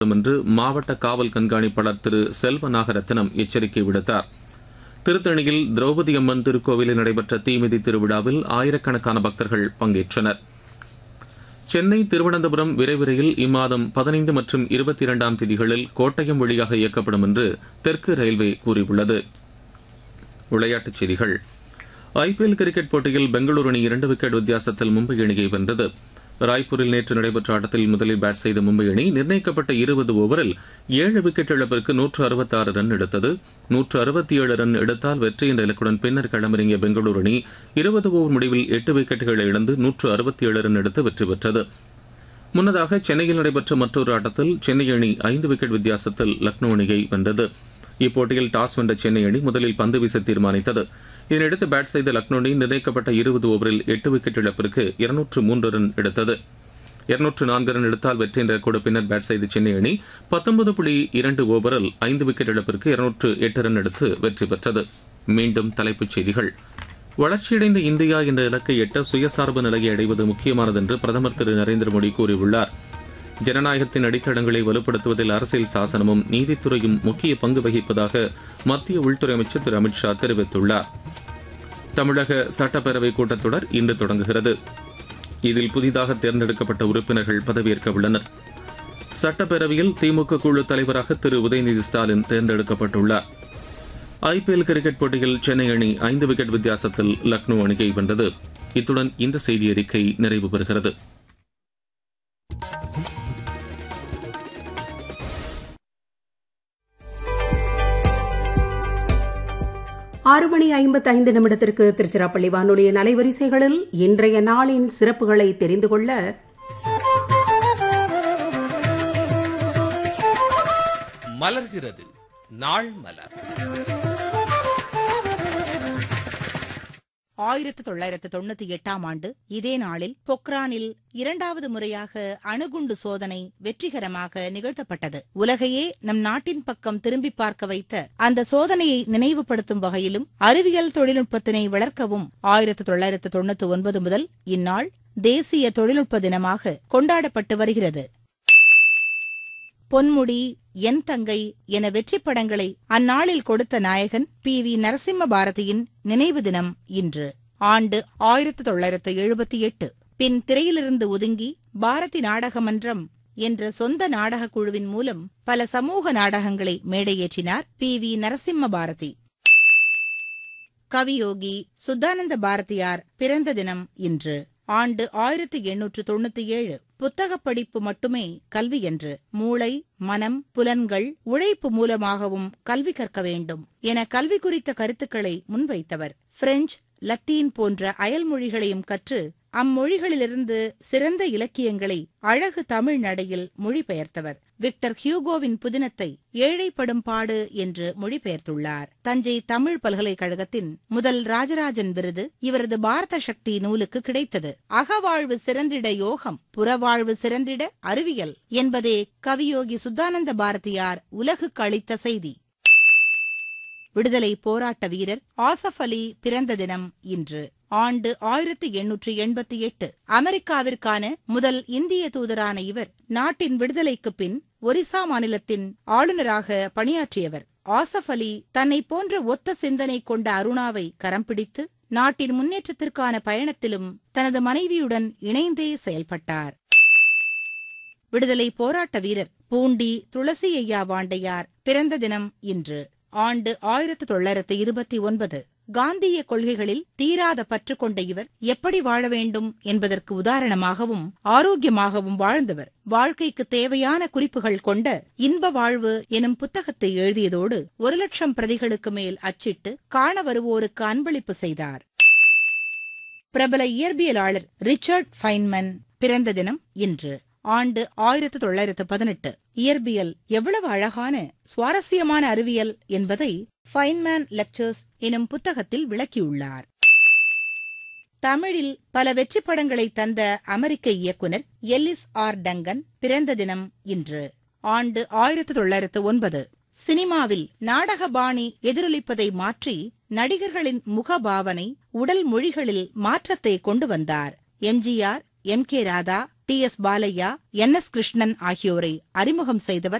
என்று மாவட்ட காவல் கண்காணிப்பாளர் திரு செல்வ நாகரத்னம் எச்சரிக்கை விடுத்தார். திருத்தணியில் திரௌபதி அம்மன் திருக்கோவிலில் நடைபெற்ற தீமிதி திருவிழாவில் ஆயிரக்கணக்கான பக்தர்கள் பங்கேற்றனர். சென்னை திருவனந்தபுரம் விரைவு ரயில் இம்மாதம் 15 மற்றும் 22ஆம் தேதிகளில் கோட்டயம் வழியாக இயக்கப்படும் என்று தெற்கு ரயில்வே கூறியுள்ளது. விளையாட்டுச் செய்திகள். ஐபிஎல் கிரிக்கெட் போட்டியில் பெங்களூரு அணி 2 விக்கெட் வித்தியாசத்தில் மும்பை அணியை வென்றது. ராய்ப்பூரில் நேற்று நடைபெற்ற ஆட்டத்தில் முதலில் பேட் செய்த மும்பை அணி நிர்ணயிக்கப்பட்ட 20 ஓவரில் 7 விக்கெட் இழப்பிற்கு 166 ரன் எடுத்தது. 167 ரன் எடுத்தால் வெற்றி என்ற இலக்குடன் பின்னர் களமிறங்கிய பெங்களூரு அணி 20 ஓவர் முடிவில் 8 விக்கெட்டுகளை இழந்து 167 ரன் எடுத்து வெற்றி பெற்றது. முன்னதாக சென்னையில் நடைபெற்ற மற்றொரு ஆட்டத்தில் சென்னை அணி 5 விக்கெட் வித்தியாசத்தில் லக்னோ அணியை வென்றது. இப்போட்டியில் டாஸ் வென்ற சென்னை அணி முதலில் பந்து வீச தீர்மானித்தது. இதனையடுத்து பேட் செய்த லக்னோ அணி நிர்ணயிக்கப்பட்ட 20 ஓவரில் 8 விக்கெட் இழப்பிற்கு 203 ரன் எடுத்தது. 204 ரன் எடுத்தால் வெற்றி என்ற கூட பின்னர் பேட் செய்த சென்னை அணி 19.2 ஓவரில் 5 விக்கெட் இழப்பிற்கு 208 ரன் எடுத்து வெற்றி பெற்றது. மீண்டும் தலைப்புச் செய்திகள். வளர்ச்சியடைந்த இந்தியா என்ற இலக்கை எட்ட சுயசார்பு நிலையை அடைவது முக்கியமானது என்று பிரதமர் திரு நரேந்திர மோடி கூறியுள்ளார். ஜனநாயகத்தின் அடித்தளங்களை வலுப்படுத்துவதில் அரசியல் சாசனமும் நீதித்துறையும் முக்கிய பங்கு வகிப்பதாக மத்திய உள்துறை அமைச்சர் திரு அமித் ஷா தெரிவித்துள்ளார். தமிழக சட்டப்பேரவை கூட்டத்தொடர் இன்று தொடங்குகிறது. இதில் புதிதாக தேர்ந்தெடுக்கப்பட்ட உறுப்பினர்கள் பதவியேற்க உள்ளனர். சட்டப்பேரவையில் திமுக குழு தலைவராக திரு உதயநிதி ஸ்டாலின் தேர்ந்தெடுக்கப்பட்டுள்ளார். ஐபிஎல் கிரிக்கெட் போட்டியில் சென்னை அணி 5 விக்கெட் வித்தியாசத்தில் லக்னோ அணியை வென்றது. இத்துடன் இந்த செய்தி அறிக்கை நிறைவு பெறுகிறது. 6:55 திருச்சிராப்பள்ளி வானொலியின் அலைவரிசைகளில் இன்றைய நாளின் சிறப்புகளை தெரிந்து கொள்ள மலர்கிறது நாள் மலர். 1998ஆம் ஆண்டு இதே நாளில் பொக்ரானில் 2வது முறையாக அணுகுண்டு சோதனை வெற்றிகரமாக நிகழ்த்தப்பட்டது. உலகையே நம் நாட்டின் பக்கம் திரும்பி பார்க்க வைத்த அந்த சோதனையை நினைவுபடுத்தும் வகையிலும் அறிவியல் தொழில்நுட்பத்தினை வளர்க்கவும் 1999 முதல் இந்நாள் தேசிய தொழில்நுட்ப தினமாக கொண்டாடப்பட்டு வருகிறது. பொன்முடி, என் தங்கை என வெற்றி படங்களை அந்நாளில் கொடுத்த நாயகன் பி.வி. நரசிம்ம பாரதியின் நினைவு தினம் இன்று. ஆண்டு 1978. பின் திரையிலிருந்து ஒதுங்கி பாரதி நாடக மன்றம் என்ற சொந்த நாடகக் குழுவின் மூலம் பல சமூக நாடகங்களை மேடையேற்றினார் பி.வி. நரசிம்ம பாரதி. கவியோகி சுத்தானந்த பாரதியார் பிறந்த தினம் இன்று. ஆண்டு 1897. புத்தகப் படிப்பு மட்டுமே கல்வி என்று, மூளை, மனம், புலன்கள், உழைப்பு மூலமாகவும் கல்வி கற்க வேண்டும் என கல்வி குறித்த கருத்துக்களை முன்வைத்தவர். பிரெஞ்சு, லத்தீன் போன்ற அயல் மொழிகளையும் கற்று அம்மொழிகளிலிருந்து சிறந்த இலக்கியங்களை அழகு தமிழ் நடையில் மொழிபெயர்த்தவர். விக்டர் ஹியூகோவின் புதினத்தை ஏழைப்படும் பாடு என்று மொழிபெயர்த்துள்ளார். தஞ்சை தமிழ் பல்கலைக்கழகத்தின் முதல் ராஜராஜன் விருது இவரது பாரத சக்தி நூலுக்கு கிடைத்தது. அகவாழ்வு சிறந்திட யோகம், புறவாழ்வு சிறந்திட அறிவியல் என்பதே கவியோகி சுத்தானந்த பாரதியார் உலகுக்கு அளித்த செய்தி. விடுதலை போராட்ட வீரர் ஆசஃப் அலி பிறந்த தினம் இன்று. ஆண்டு 1888. அமெரிக்காவிற்கான முதல் இந்திய தூதரான இவர் நாட்டின் விடுதலைக்கு பின் ஒரிசா மாநிலத்தின் ஆளுநராக பணியாற்றியவர். ஆசஃப் அலி தன்னை போன்ற ஒத்த சிந்தனை கொண்ட அருணாவை கரம் பிடித்து நாட்டின் முன்னேற்றத்திற்கான பயணத்திலும் தனது மனைவியுடன் இணைந்தே செயல்பட்டார். விடுதலை போராட்ட வீரர் பூண்டி துளசி ஐயா வாண்டையார் பிறந்த தினம் இன்று. ஆண்டு 1929. காந்திய கொள்கைகளில் தீராத பற்று கொண்ட இவர் எப்படி வாழ வேண்டும் என்பதற்கு உதாரணமாகவும் ஆரோக்கியமாகவும் வாழ்ந்தவர். வாழ்க்கைக்கு தேவையான குறிப்புகள் கொண்ட இன்ப வாழ்வு எனும் புத்தகத்தை எழுதியதோடு 1,00,000 பிரதிகளுக்கு மேல் அச்சிட்டு காண வருவோருக்கு அன்பளிப்பு செய்தார். பிரபல இயற்பியலாளர் ரிச்சர்ட் ஃபைன்மன் பிறந்த தினம் இன்று. ஆண்டு 1918. இயற்பியல் எவ்வளவு அழகான சுவாரஸ்யமான அறிவியல் என்பதை ஃபைன்மேன் லெக்சர்ஸ் எனும் புத்தகத்தில் விளக்கியுள்ளார். தமிழில் பல வெற்றி படங்களை தந்த அமெரிக்க இயக்குனர் எல்லிஸ் ஆர் டங்கன் பிறந்த தினம் இன்று. ஆண்டு 1909. சினிமாவில் நாடக பாணி எதிரொலிப்பதை மாற்றி நடிகர்களின் முகபாவனை, உடல் மொழிகளில் மாற்றத்தை கொண்டு வந்தார். எம்ஜிஆர், எம்.கே. ராதா, டி.எஸ். பாலையா, என்.எஸ். கிருஷ்ணன் ஆகியோரை அறிமுகம் செய்தவர்